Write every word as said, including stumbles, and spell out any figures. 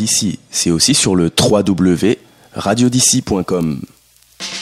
d'ici. C'est aussi sur le w w w point radio d'ici point com.